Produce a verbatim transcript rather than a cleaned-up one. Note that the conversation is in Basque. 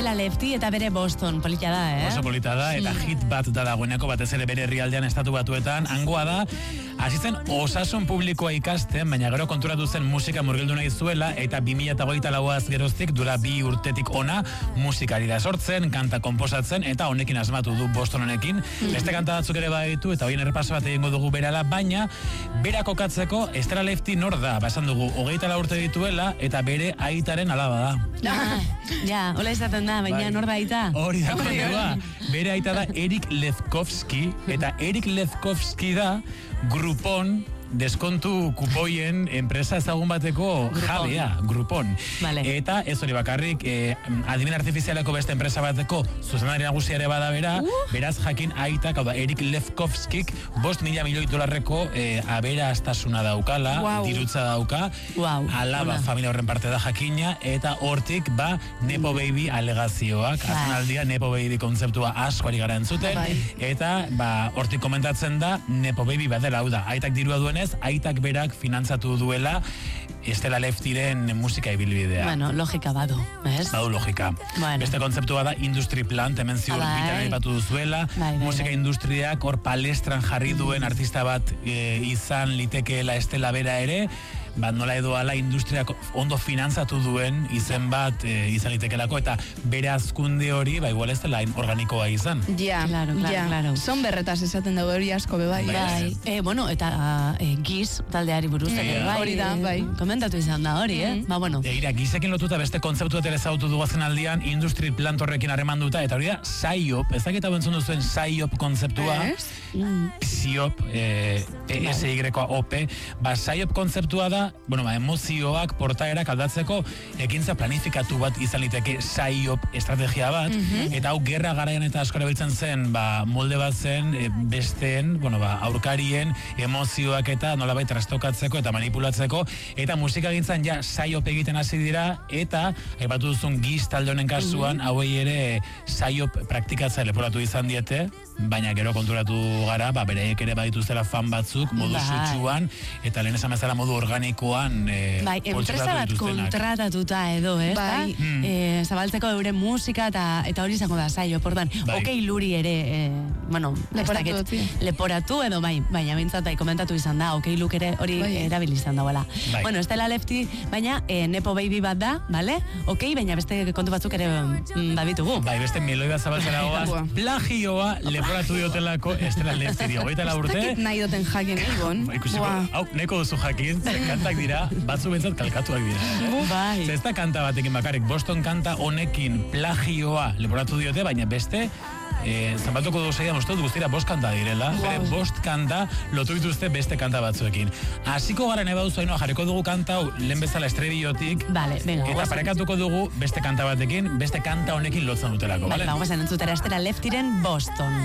Estela Lefty eta bere Boston, polita da, eh? Oso polita da, eta hit bat da dagoeneko, batez ere bere herrialdean estatu batuetan, hangoa da, hasi zen osasun publikoa ikasten, baina gero konturatu zen musika murgildu nahi zuela, eta bi mila hogeita lauaz geroztik, dura bi urtetik ona, musikari da sortzen, kanta konposatzen, eta honekin asmatu du Boston honekin. Mm. Beste kanta batzuk ere baditu, eta horien errepaso bat egingo dugu berala, baina, bera kokatzeko, Estela Lefty nor da, basan dugu, hogeita lau urte dituela, eta bere aitaren alaba da. Ah, ja, hola izaten da, baina nor da aita? Hori da, kontua. Bere aita da Erik Lefkowski, eta Erik Lefkowski da Groupon deskontu kupoien enpresa ezagun bateko jabea, Groupon. Vale. Eta ez hori bakarrik, eh, adimen artifizialeko beste enpresa bateko zuzendari nagusia ere bada bera, uh. beraz jakin aitak, hau da, Erik Lefkowskik, bost mila milioi dolarreko eh, aberastasuna daukala, wow. dirutza dauka, wow. alaba Hola. familia horren parte da jakina, eta hortik, ba, Nepo Baby alegazioak, ba. azken aldia Nepo Baby kontzeptua asko ari gara entzuten, ba. eta, ba, hortik komentatzen da, Nepo Baby badela, hau da, aitak dirua duenez, aitak berak finantzatu duela Estela Leftyren musika ibilbidea. Bueno, logika badu, ez? Badu logika. Bueno. Beste kontzeptua da Industry Plant, hemen ziur bitan aipatu duzuela, bai, bai, musika bai. industriak hor palestran jarri duen artista bat e, izan litekeela Estela bera ere, bat nola edo ala industriak ondo finantzatu duen izen bat e, izan litekelako, eta bere azkunde hori, ba igual ez dela organikoa izan. Ja, claro, claro, ja. claro. Son berretaz esaten dago hori asko bebai. Bai, bai. E, bueno, eta e, giz taldeari buruz. Mm, ere, bai, hori da, bai. Komentatu izan da hori, mm. eh? Ba, bueno. Egira, gizekin lotuta beste kontzeptu bat ere zautu dugu azken aldian, Industry Plant horrekin harremanduta, eta hori da, Psyop, ez dakita bentzun duzuen Psyop kontzeptua, mm. Psyop, e, E S Y-a O P, ba, Psyop kontzeptua da, bueno, ba, emozioak, portaerak aldatzeko ekintza planifikatu bat izan liteke Psyop estrategia bat, mm-hmm. eta hau gerra garaian eta askora biltzen zen, ba, molde bat zen, e, besteen, bueno, ba, aurkarien emozioak eta nolabait trastokatzeko eta manipulatzeko, eta musika gintzan ja Psyop egiten hasi dira, eta aipatu duzun giz talde honen kasuan, mm-hmm. hauei ere Psyop praktikatza leporatu izan diete, baina gero konturatu gara, ba, bereek ere badituztela fan batzuk, modu sutsuan, eta lehen esan bezala modu organikoan e, bai, enpresa bat kontratatuta edo, ez bai. da? Mm. E, zabaltzeko euren musika eta eta hori izango da saio, portan, bai. okei luri ere, e, bueno, leporatu, daket, leporatu edo bai, baina bintzat bai, komentatu izan da, okei luk ere hori bai. erabili izan dauela. Bai. Bueno, Estela Lefty, baina e, Nepo Baby bat da, bale? Okei, baina beste kontu batzuk ere mm, babitugu. Bai, beste meloi bat zabaltzera goaz, plagioa leporatu diotelako Estela Lefty dio. Goita la urte. Ez nahi duten jakin, Ibon. Ikusiko, hau, neko duzu jakin, kantak dira, batzu bentsat kalkatuak dira. Bai. Ez da kanta batekin bakarrik, Boston kanta honekin plagioa leporatu diote, baina beste, Eh, zanbatuko duzea moztu guztira bost kanta direla, wow. bere bost kanta lotu dituzte beste kanta batzuekin. Hasiko gara nahi baduzu hainoa, jarriko dugu kanta hau lehen bezala estrebiotik, vale, venga, eta parekatuko dugu beste kanta batekin, beste kanta honekin lotzen dutelako, vale? Vale, vamos a entzutera Estela Leftyren Boston.